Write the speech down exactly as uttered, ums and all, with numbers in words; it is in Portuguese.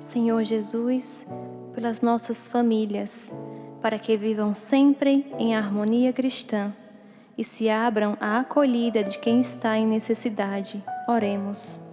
Senhor Jesus, pelas nossas famílias, para que vivam sempre em harmonia cristã e se abram à acolhida de quem está em necessidade. Oremos.